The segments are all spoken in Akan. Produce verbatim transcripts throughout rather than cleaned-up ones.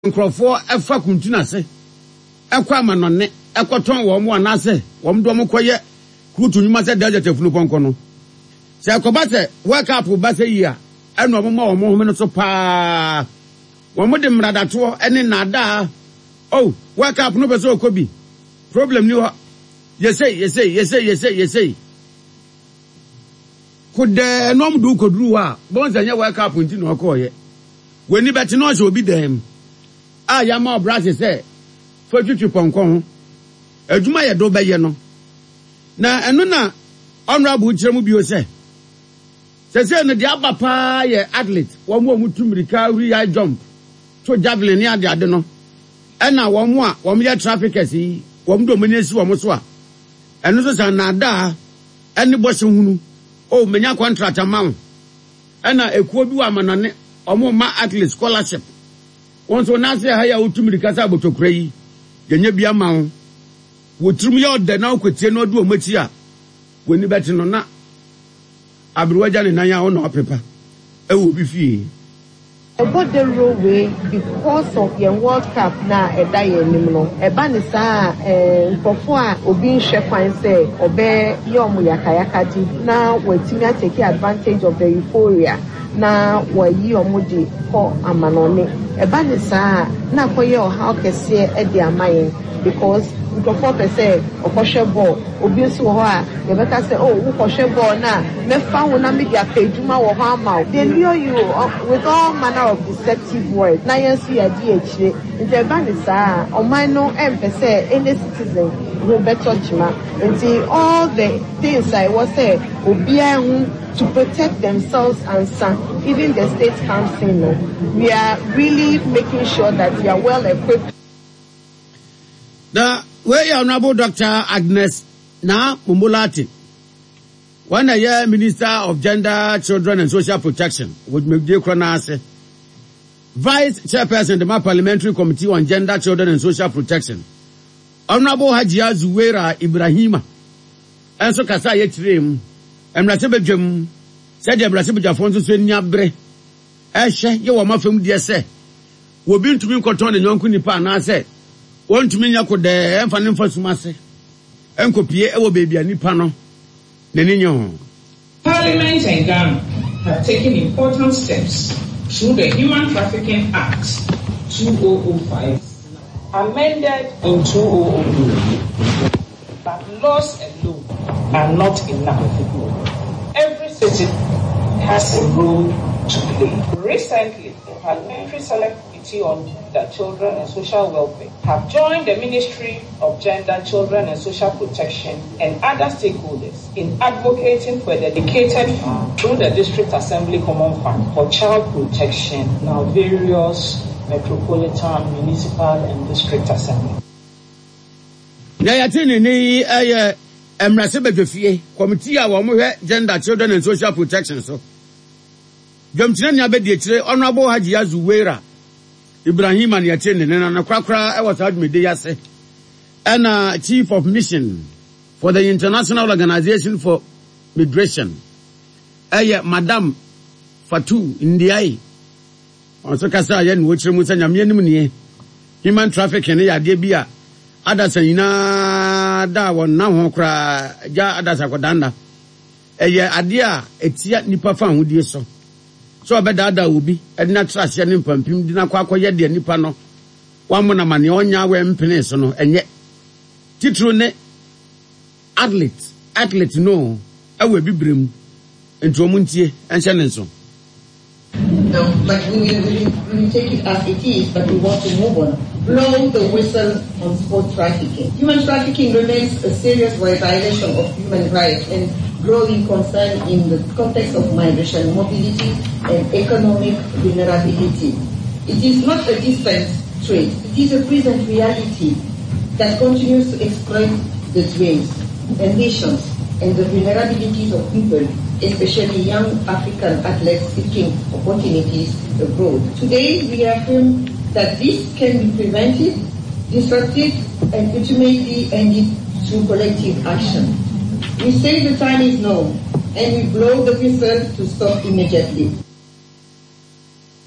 Nkrofo efa kuntuna se ekwa amanone ekoton wo mo anase wo mdo mo koye kutu nyuma se daje tefunu konko no se akoba se wake up ba se yi a eno mo ma wo mo home no so pa wo mo de mradato ene nada oh wake up no be so okobi problem ni ho yesey yesey yesey yesey yesey kude no mdu koduru ha bon se nya wake up nti no koye weni beti no so obi dem ah ya ma brase say for tutu ponkon adwuma ye do be ye no na eno na honorable chiremu bio say say say no dia papa ye athlete wo mo mutumrika high jump so javelin ni ade ade no ena wo mo a wo mo ye traffickers yi wo mo do menesi wo mo so a eno so say na da eni bohye hunu o menya contract amount ena ekuo bi wa manane omo ma athlete scholarship onso na se ha ya utumrika sa botokura yi genya bia ma wo wotrum ya ode na okwetie no do omachi a woni beti no na abruwaja ne nan ya wo na opepa e wo bi fie about the roadway because of the World Cup na eda ye nim no eba ne saa eh nkofo a obi nhwe kwan se obe ye omo yakayaka di na watimi take advantage of the euphoria na wayi omudi ko amanone eba ne saa na koye oha okese e di amaye because nkofo pese okoshe ball obi nso ho a ye beta say oh wo koshe ball na mefa wo na media peduma wo ho ama they lure you uh, with all manner of deceptive words na yensu ya di echire nti eba ne saa oman no empese any citizen go better chima nti all the things I was say obi ehun to protect themselves and some, even the state council, no, we are really making sure that we are well equipped. The way Honorable Doctor Agnes Na Mumbulati, one a year Minister of Gender, Children and Social Protection, would make the Kronase, Vice Chairperson of the Parliamentary Committee on Gender, Children and Social Protection, Honorable Hajia Zuwera Ibrahima, and so Kasa Yetrim. Emrase bedwam se de emrase bedwafo nso so nya bre ehye ye wo mafam de se wo bi ntumi nkoton ne nyonko nipa na se wo ntumi nya ko de emfa ne mfa suma se enkopie e wo bebia nipa no ne ne nyo. Parliament and Ghana have taken important steps through the Human Trafficking Act two thousand five amended in two thousand two. But laws alone are not enough. Every citizen has a role to play. Recently, the Parliamentary Select Committee on the Children and Social Welfare have joined the Ministry of Gender, Children and Social Protection and other stakeholders in advocating for a dedicated fund through the District Assembly Common Fund for child protection in our various metropolitan, municipal and district assemblies. Na yatini ni aye emrase bedwafie committee a wo mohwe gender children and social protection so dwamtine nya bedi akire honorable Haji Azuwera Ibrahim an yatini ne na kwakra e was admede yase and chief of mission for the International Organization for Migration aye madam Fatu Ndiaye onso kasa ye no chire mu sanya menim ne human trafficking ne yade bia adasa ina da won na ho kra ja adasa kodanda eye ade a etia nipa fa hodie so so obeda da obi edina trase ne mpampim dina kwa akoye de nipa no wamo na mane onya we mpene so no enye titru ne athlete athlete no awe bibrem ento omuntie enhye ne so. No, but we will, we will take it as it is, but we want to move on. Blow the whistle on sport trafficking. Human trafficking remains a serious violation of human rights and growing concern in the context of migration, mobility, and economic vulnerability. It is not a distant trade. It is a present reality that continues to exploit the dreams, ambitions, and the vulnerabilities of people, especially young African athletes seeking opportunities abroad. Today, we affirm that this can be prevented, disrupted, and ultimately ended through collective action. We say the time is now, and we blow the whistle to stop immediately.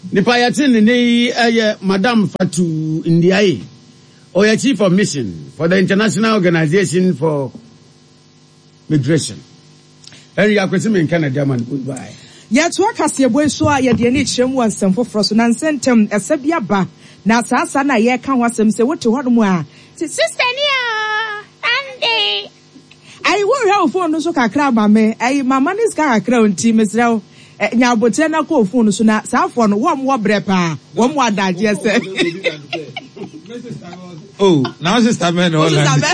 Nipa yatin ni eh Madam Fatu Ndiaye. Oya Chief of Mission for the International Organization for Migration. And you are questioning Canada man goodbye. Yet work as your boy so I had any chim was some for frozen and sent him a Sabia ba. Now Sasana ye can was him say what to what more. Sister Nia Andy. I will have phone so kakra me. I my man is car crown team as well. Nya botena ko phone so na sa phone one more brepa. One more that yes. Oh, now sister man all.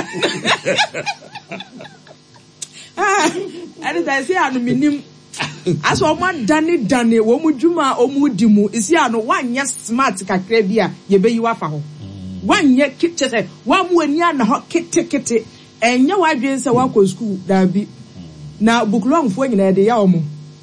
Ah, and I say I'm minim. As one Danny Danny, one Juma or Mudimu is ya no one yes smart kakrebia, ye be you afa. One yet kitchen, one when yan hot kit ticket, and your wife didn't say one school, that be. Now book long for you the yamu.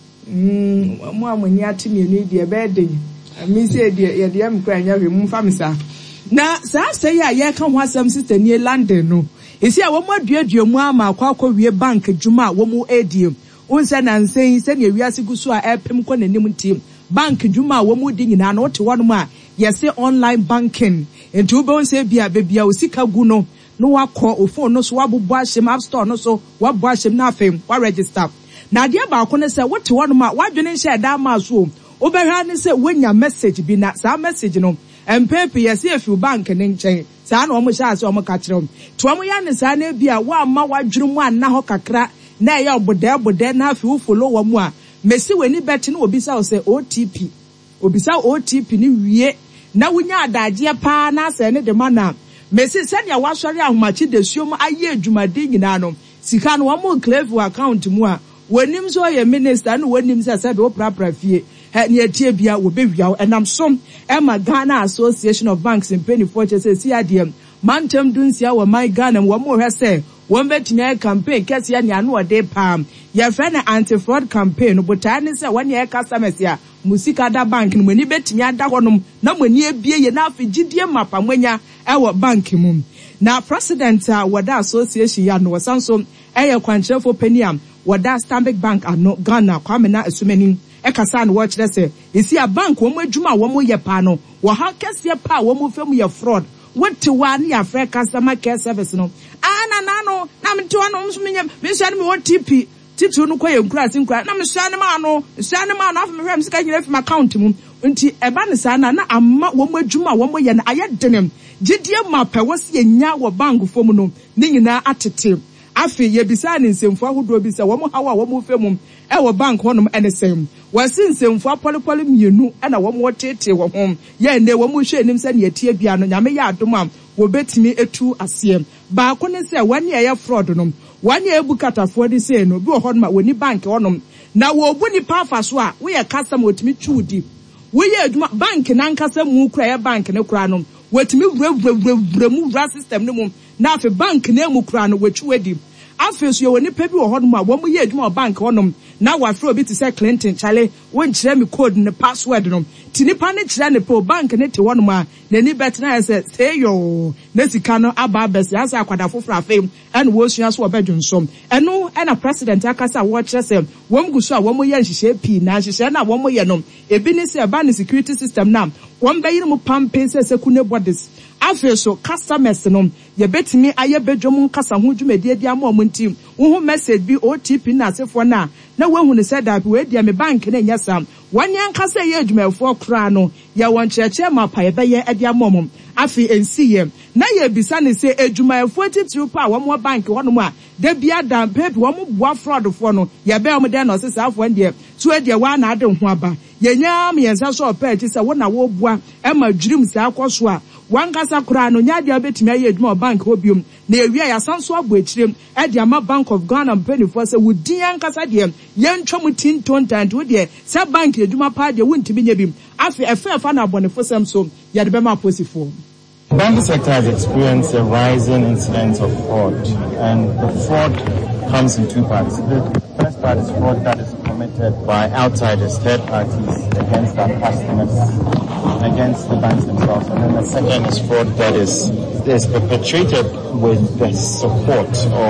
Hm, one when ya to me need your bedding. I mean, say, dear, dear, I'm crying every moon family, sir. Now, sir, say, ya can want some sister near London, no. Is here one more dear, dear mamma, quack we a bank, Juma, one more adium. Unsa na nsen sɛ ne wiase gu so a epem kɔ nanim team bank dwuma wo mu di nyina na wote wonu a yɛse online banking enti wo be won bia bebia o sika gu no no wakɔ o phone no so wabobo ahyem app store no so wabo ahyem na afem wa register na de ba ko ne sɛ wote wonu a wadwene nhye da ma so wo behwa ne sɛ wonya message bi na sa message no empepe yɛse afi bank ne nkyɛn saa na omo hye ase omo ka kyerɛ to omo ya ne saa na bia wa ma wadwene mu anna hɔ kakra na ya oboda oboda na afi wo follow wo mu a mesi weni beti na obisa wo se O T P obisa O T P ni wie na wunya adaje pa na se ne de mana mesi se ne wasori ahomachi de suom aye adwumade nyina no sika no wo mu clave account mu a wonim so ye minister no wonim se se be wo prapra fie he ne atie bia wo be wia enam som Emma Ghana Association of Banks in Penny Fortune say si adem mantem dunsia wo my Ghana wo mo hwe se one betting campaign, Cassia, and no day palm. Your friend anti fraud campaign, but I say one year customers here, Musika da bank, and when you bet me at that one, no when you be enough in G D M map and when ya our bank mum. Now, President, uh, what that association ya no Samsung, a quantum for Peniam, what that Stanbic Bank are not Ghana, coming out assuming a Cassan watch, let's say, is here a bank one more Juma, one more year panel, or how can see a power, one more film your fraud. What to one year fair customer care service no. Ana nano na mtu ano msuminya mishani mi O T P titu no kwaye nkura sinkura na mishani ma no mishani ma no afa me hwem sika nyere fim account mu nti eba ne sa na na amma wo mu adwuma wo mu ye na ayedenem gidie ma pa wo se nya wo bank fom no ni nyina atete afi ye bisa ne nsemfo ahodo bisa wo mu hawa wo mu fem e wo bank honom enesem wasi nsemfo apolepole mienu e na wo mu tete wo hom ye ne wo mu hwe nim se ne atie bia no nyame ya adom am wo betimi etu asiem ba ko ne se wani eye fraud no wani ebu katafo de se no bi wo honom woni bank honom na wo bu ni pa fa so a wo ye customer otimi twudi wo ye aduma bank na nkasa mu kura ye bank ne kura no wotimi wura mu wura system ne mu na afi bank na mu kura no wetwedi afi so ye woni pa bi wo honom a wo mu ye aduma bank honom na wa fro bi to say Clinton chale won kire me code ne password no tinipa ne kire ne po bank ne te wonom a nani bet na say say yo na sika no aba besi asa akwada foforo afem en wo sua so obedwonsom eno ena president akasa wo kire say wom guso a wom ye nhihye pi na nhihye na wom ye no ebi ni say ba ne security system na wom bayire mu pampe say sekune bodies afi so customers no ye betimi aye bedwom nkasa ho dwumadi adi ama om ntim wo message bi O T P na asefo na na wahu ne said that we dia me bank na nya sam wan yan kasa ye adwumafo kra no ye won cheche mapa ye be ye adi amom afi ensiye na ye bisa ne se adwumafo titru pa wo mo bank wono mu a da bia da pepe wo mo bua fraud fo no ye be om de na osesafo ndie so ade wa na ade ho aba ye nya me yensa so pa ti se wo na wo bua e ma dwurim se akoso a wan kasa kra no nya dia betimi aye adwuma bank obium na ewia ya sanso abo ekirem e dia ma Bank of Ghana penny for se wudi yan kasa de yen twom tin tontant wo de se bank adwuma pa de wuntimi nya bim afi efa efa na abonefo sem so ye de be ma posifo. The banking sector has experienced a rising incidence of fraud, and the fraud comes in two parts. The first part is fraud that is committed by outsiders, third parties, against our customers, against the banks themselves. And then the second is fraud that is, is perpetrated with the support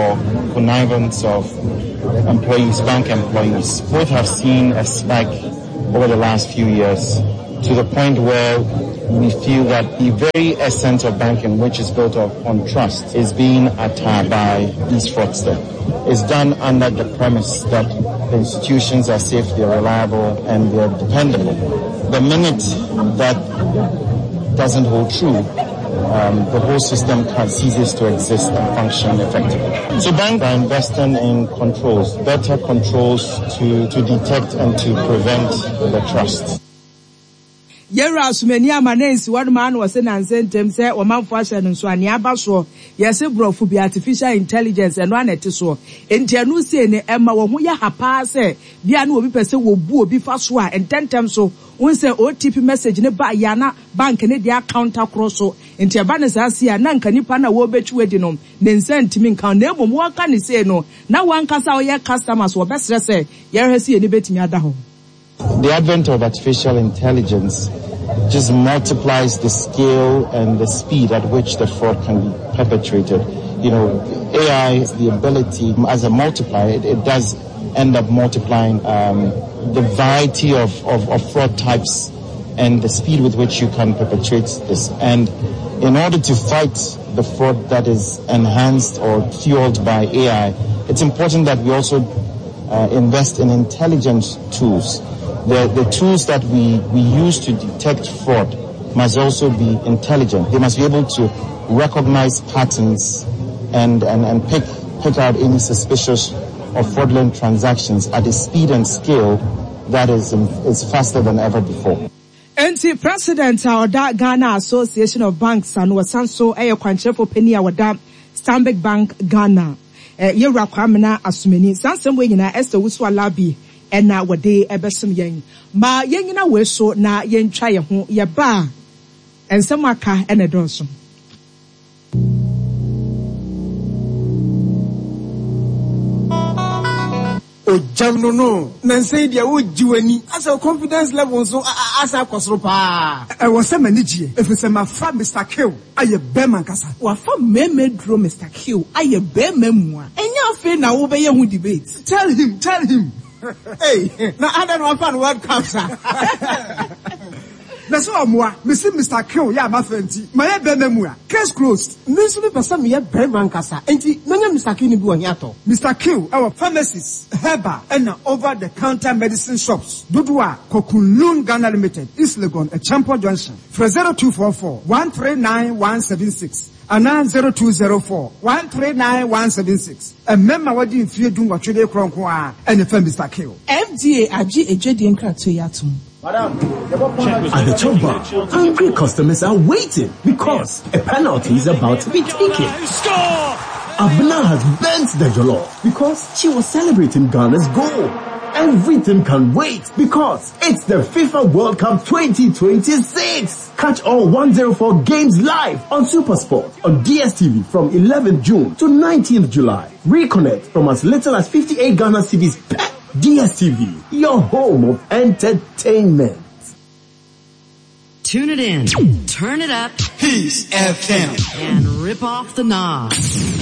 or connivance of employees, bank employees. Both have seen a spike over the last few years. to the point where we feel that the very essence of banking, which is built on trust, is being attacked by these fraudsters. It's done under the premise that the institutions are safe, they're reliable, and they're dependable. The minute that doesn't hold true, Um, the whole system can ceases to exist and function effectively. So banks are investing in controls, better controls to, to detect and to prevent the trust. Yera asumani amanensi wadu maanu wase na nsentem se wamanfu ashe nso ani abaso yese brofu bi artificial intelligence eno anete so enti anu sie ne ema wo ho ya hapa se bia na obi pese wo bu obi fa so a ententem so unse O T P message ne ba ya na bank ne dia account across so enti aba ne sa sia na nka nipa na wo betu wedi no ne nsentimi nka na emom wo ka ne se no na wankasa wo ye customers wo besre se yere sie ne betimi ada ho. The advent of artificial intelligence just multiplies the scale and the speed at which the fraud can be perpetrated. You know, A I has the ability, as a multiplier, it, it does end up multiplying um, the variety of, of, of fraud types and the speed with which you can perpetrate this. And in order to fight the fraud that is enhanced or fueled by A I, it's important that we also uh, invest in intelligence tools. The, the tools that we, we use to detect fraud must also be intelligent. They must be able to recognize patterns and, and, and pick, pick out any suspicious or fraudulent transactions at a speed and scale that is, is faster than ever before. Enti President Oda Ghana Association of Banks and Wasanso Ayo Kwanchefo Penny Awada Stanbic Bank Ghana. Yera Kwamena Asumeni. Sansem we nyina Esther Wuswa Labi. Ena wade ebesum yen ma yenyina we so na yentwa ye ho ye ba ensem aka ene donso o jamno no nanse dia wo jiwani asa confidence level so asa kwosoro pa e wo se manijie efese ma fa Mister Q aye bema nkasa wa fa meme dro Mister Q aye bema mu a enya afi na wo be ye hu debate. Tell him, tell him. Hey, now I don't want World Cup, sir. That's what moi. Mister Mister Q, ya ma fenti. Ma ye be memua. Case closed. Mister me person me ye be rankasa. Enti nanya Mister Q ni bi won yato. Mister Q, our pharmacies, herbal, and over the counter medicine shops. Dudua, Kokunlun Ghana Limited, East Legon, a Champion Junction. For zero two four four, one three nine one seven six. And zero two zero four, one three nine one seven six. A member what you feel doing what you do kronkoa and the firm Mister Q. F D A aji ejedi nkra to yatum. At the top bar, angry customers are waiting because a penalty is about to be taken. Abna has bent the jollof because she was celebrating Ghana's goal. Everything can wait because it's the FIFA World Cup twenty twenty-six. Catch all one oh four games live on SuperSport on D S T V from eleventh June to nineteenth July. Reconnect from as little as fifty-eight Ghana cedis per D S T V, your home of entertainment. Tune it in, turn it up, Peace F M, and rip off the knobs.